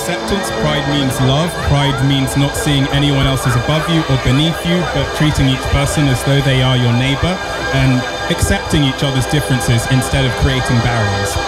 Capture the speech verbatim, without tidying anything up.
acceptance. Pride means love. Pride means not seeing anyone else as above you or beneath you, but treating each person as though they are your neighbor and accepting each other's differences instead of creating barriers.